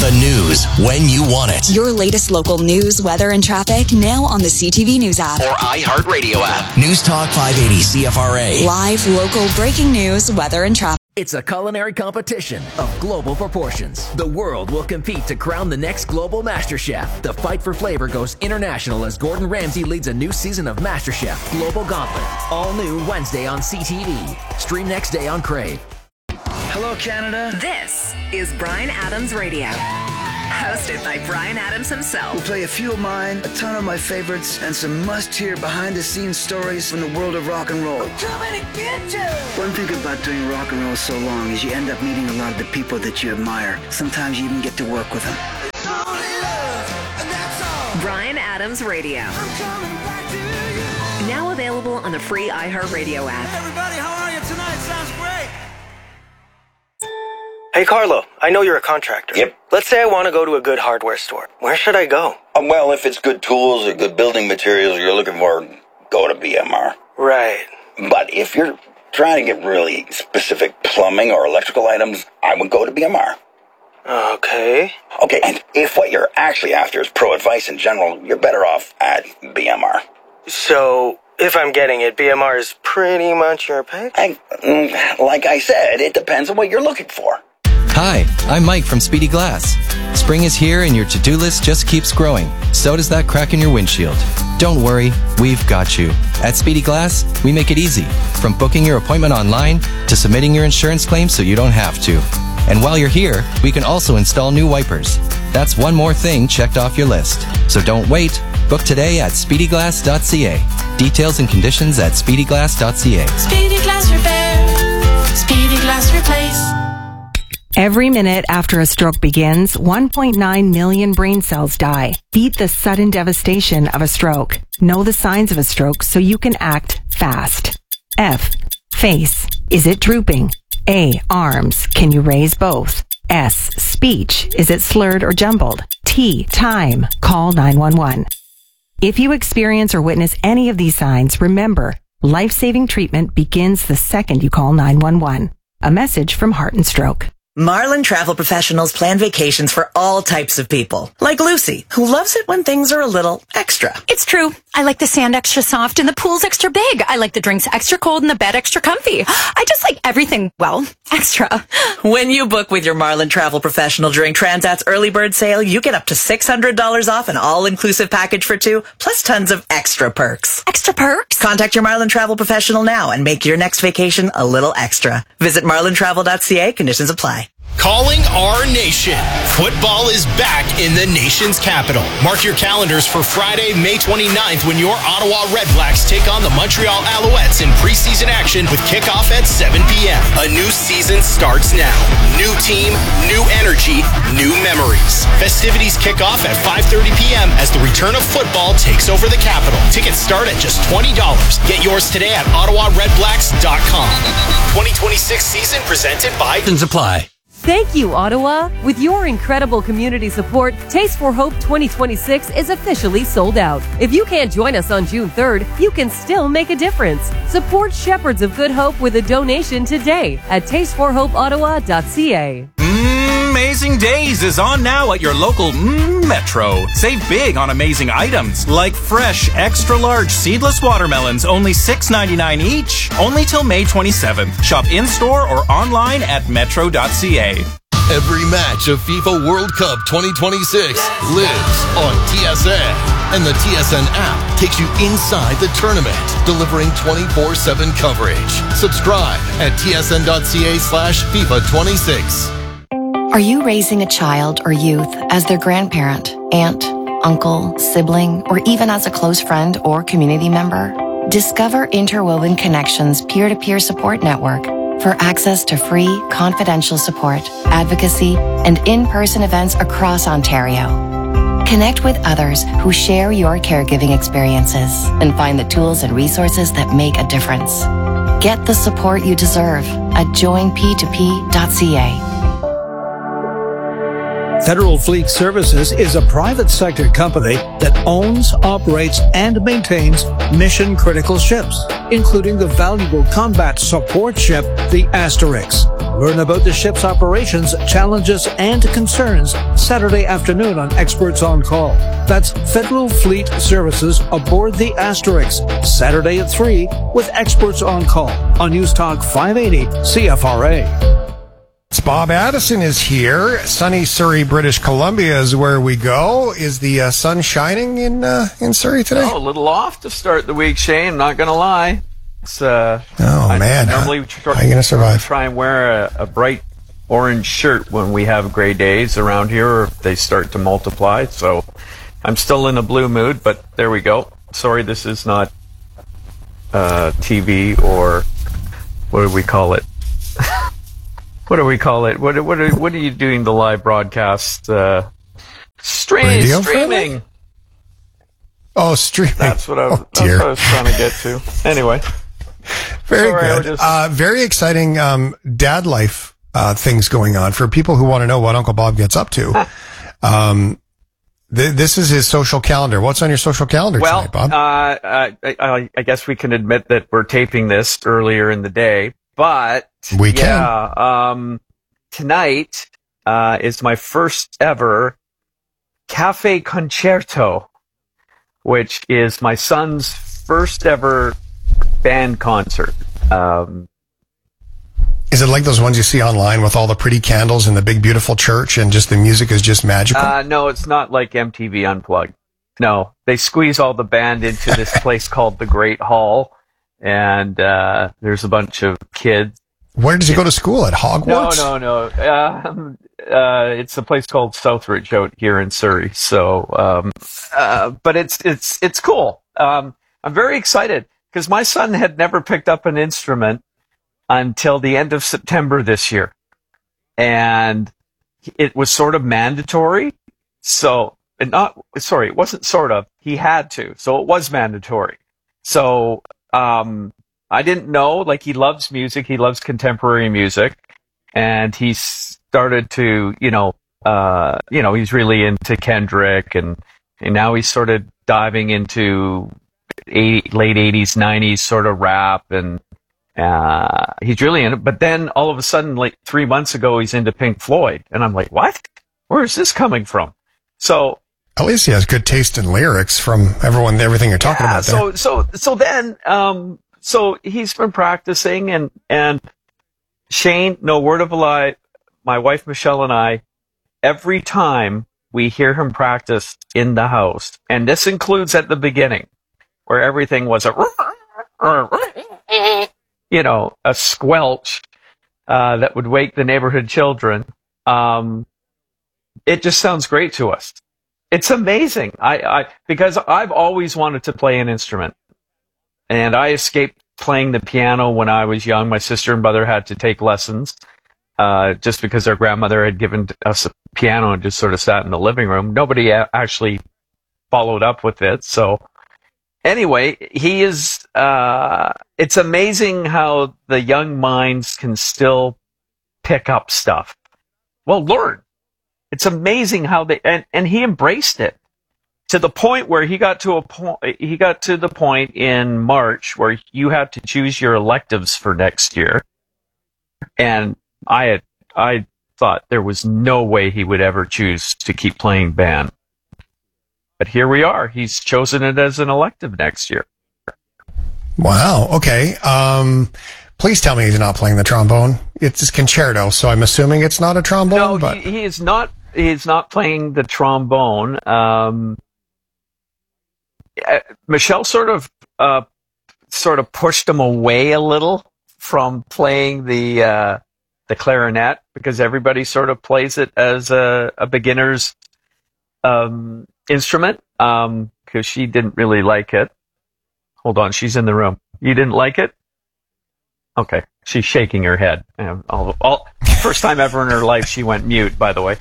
The news when you want it. Your latest local news, weather, and traffic now on the CTV News app. Or iHeartRadio app. News Talk 580 CFRA. Live, local, breaking news, weather, and traffic. It's a culinary competition of global proportions. The world will compete to crown the next global MasterChef. The fight for flavor goes international as Gordon Ramsay leads a new season of MasterChef Global Gauntlet. All new Wednesday on CTV. Stream next day on Crave. Hello, Canada. This is Bryan Adams Radio. Hosted by Bryan Adams himself. We'll play a few of mine, a ton of my favorites, and some must-hear behind-the-scenes stories from the world of rock and roll. I'm coming to get you! One thing about doing rock and roll so long is you end up meeting a lot of the people that you admire. Sometimes you even get to work with them. Bryan Adams Radio. Now available on the free iHeartRadio app. Hey everybody, how are you tonight? Sounds great. Hey, Carlo, I know you're a contractor. Yep. Let's say I want to go to a good hardware store. Where should I go? Well, if it's good tools or good building materials you're looking for, go to BMR. Right. But if you're trying to get really specific plumbing or electrical items, I would go to BMR. Okay. Okay, and if what you're actually after is pro advice in general, you're better off at BMR. So, if I'm getting it, BMR is pretty much your pick? Like I said, it depends on what you're looking for. Hi, I'm Mike from Speedy Glass. Spring is here and your to-do list just keeps growing. So does that crack in your windshield. Don't worry, we've got you. At Speedy Glass, we make it easy. From booking your appointment online to submitting your insurance claim so you don't have to. And while you're here, we can also install new wipers. That's one more thing checked off your list. So don't wait. Book today at speedyglass.ca. Details and conditions at speedyglass.ca. Speedy Glass Repair. Speedy Glass Replace. Every minute after a stroke begins, 1.9 million brain cells die. Beat the sudden devastation of a stroke. Know the signs of a stroke so you can act fast. F. Face. Is it drooping? A. Arms. Can you raise both? S. Speech. Is it slurred or jumbled? T. Time. Call 911. If you experience or witness any of these signs, remember, life-saving treatment begins the second you call 911. A message from Heart and Stroke. Marlin Travel Professionals plan vacations for all types of people. Like Lucy, who loves it when things are a little extra. It's true. I like the sand extra soft and the pool's extra big. I like the drinks extra cold and the bed extra comfy. I just like everything, well, extra. When you book with your Marlin Travel Professional during Transat's early bird sale, you get up to $600 off an all-inclusive package for two, plus tons of extra perks. Extra perks? Contact your Marlin Travel Professional now and make your next vacation a little extra. Visit marlintravel.ca. Conditions apply. Calling our nation. Football is back in the nation's capital. Mark your calendars for Friday, May 29th when your Ottawa Redblacks take on the Montreal Alouettes in preseason action with kickoff at 7 p.m. A new season starts now. New team, new energy, new memories. Festivities kick off at 5:30 p.m. as the return of football takes over the capital. Tickets start at just $20. Get yours today at OttawaRedblacks.com. 2026 season presented by Apply. Thank you, Ottawa. With your incredible community support, Taste for Hope 2026 is officially sold out. If you can't join us on June 3rd, you can still make a difference. Support Shepherds of Good Hope with a donation today at tasteforhopeottawa.ca. Amazing Days is on now at your local Metro. Save big on amazing items like fresh, extra-large seedless watermelons, only $6.99 each. Only till May 27th. Shop in-store or online at metro.ca. Every match of FIFA World Cup 2026 lives on TSN. And the TSN app takes you inside the tournament, delivering 24/7 coverage. Subscribe at tsn.ca/FIFA26. Are you raising a child or youth as their grandparent, aunt, uncle, sibling, or even as a close friend or community member? Discover Interwoven Connections peer-to-peer support network for access to free, confidential support, advocacy, and in-person events across Ontario. Connect with others who share your caregiving experiences and find the tools and resources that make a difference. Get the support you deserve at joinp2p.ca. Federal Fleet Services is a private sector company that owns, operates, and maintains mission-critical ships, including the valuable combat support ship, the Asterix. Learn about the ship's operations, challenges, and concerns Saturday afternoon on Experts on Call. That's Federal Fleet Services aboard the Asterix, Saturday at 3 with Experts on Call on News Talk 580 CFRA. Bob Addison is here. Sunny Surrey, British Columbia is where we go. Is the sun shining in Surrey today? Oh, a little off to start the week, Shane. Not going to lie. It's man. Normally, how are you going to survive? Try and wear a bright orange shirt when we have gray days around here, or if they start to multiply. So I'm still in a blue mood, but there we go. Sorry, this is not TV or what do we call it? What do we call it? What are you doing the live broadcast? Streaming. Oh, streaming. That's what I was trying to get to. Anyway. Very good. Very exciting dad life things going on for people who want to know what Uncle Bob gets up to. This is his social calendar. What's on your social calendar tonight, Bob? I guess we can admit that we're taping this earlier in the day. But we can. Tonight is my first ever cafe concerto, which is my son's first ever band concert. Is it like those ones you see online with all the pretty candles and the big beautiful church and just the music is just magical? No, it's not like MTV Unplugged. No, they squeeze all the band into this place called the Great Hall. And there's a bunch of kids. Where did you go to school? At Hogwarts? No. It's a place called Southridge out here in Surrey. So, but it's cool. I'm very excited because my son had never picked up an instrument until the end of September this year, and it was sort of mandatory. So, it wasn't sort of. He had to, so it was mandatory. So. I didn't know, like, he loves music. He loves contemporary music. And he started to, he's really into Kendrick and now he's sort of diving into late 80s, 90s sort of rap and, he's really into it. But then all of a sudden, like 3 months ago, he's into Pink Floyd. And I'm like, what? Where is this coming from? So. At least he has good taste in lyrics from everything you're talking about there. So he's been practicing and Shane, no word of a lie, my wife Michelle and I, every time we hear him practice in the house, and this includes at the beginning, where everything was a squelch, that would wake the neighborhood children. It just sounds great to us. It's amazing. Because I've always wanted to play an instrument, and I escaped playing the piano when I was young. My sister and brother had to take lessons, just because their grandmother had given us a piano and just sort of sat in the living room. Nobody actually followed up with it. So anyway, he is, it's amazing how the young minds can still pick up stuff. Well, learn. It's amazing how and he embraced it to the point where he got to the point in March where you had to choose your electives for next year. And I thought there was no way he would ever choose to keep playing band. But here we are. He's chosen it as an elective next year. Wow. Okay. Please tell me he's not playing the trombone. It's his concerto, so I'm assuming it's not a trombone. No, but he is not. He is not playing the trombone. Michelle sort of pushed him away a little from playing the clarinet because everybody sort of plays it as a beginner's instrument. Because she didn't really like it. Hold on, she's in the room. You didn't like it? Okay, she's shaking her head. First time ever in her life she went mute, by the way.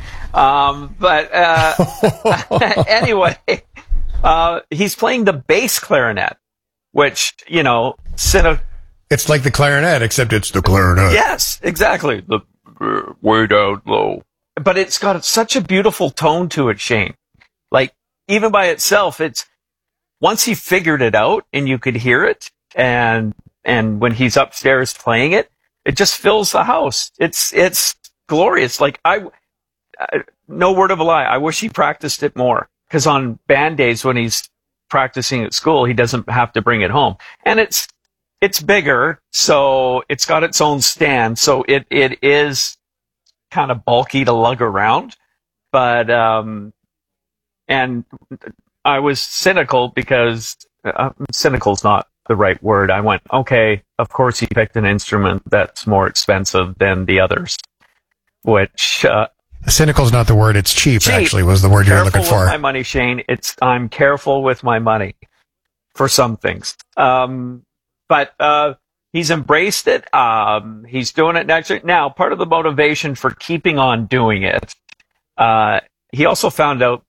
Anyway, he's playing the bass clarinet, which, it's like the clarinet, except it's the clarinet. Yes, exactly. The way down low. but it's got such a beautiful tone to it, Shane. Like, even by itself, it's, once he figured it out and you could hear it, and when he's upstairs playing it, it just fills the house. It's glorious. Like, no word of a lie, I wish he practiced it more, because on band days when he's practicing at school, he doesn't have to bring it home. And it's bigger, so it's got its own stand, so it is kind of bulky to lug around. But and I was cynical because cynical's not the right word. I went, okay, of course he picked an instrument that's more expensive than the others, which cynical's not the word. It's cheap. Actually, was the word you're looking for. Careful with my money, Shane. I'm careful with my money for some things. But he's embraced it. He's doing it next year. Now, part of the motivation for keeping on doing it, he also found out